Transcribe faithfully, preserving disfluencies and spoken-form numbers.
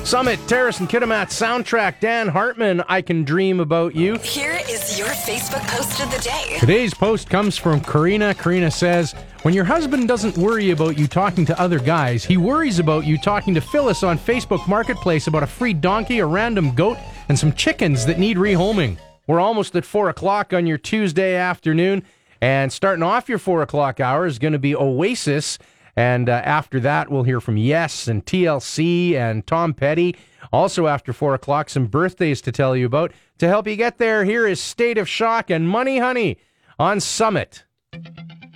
Summit, Terrace and Kitimat soundtrack. Dan Hartman, I Can Dream About You. Here is your Facebook post of the day. Today's post comes from Karina. Karina says, when your husband doesn't worry about you talking to other guys, he worries about you talking to Phyllis on Facebook Marketplace about a free donkey, a random goat, and some chickens that need rehoming. We're almost at four o'clock on your Tuesday afternoon, and starting off your four o'clock hour is going to be Oasis. And uh, after that, we'll hear from Yes and T L C and Tom Petty. Also after four o'clock, some birthdays to tell you about. To help you get there, here is State of Shock and Money Honey on Summit.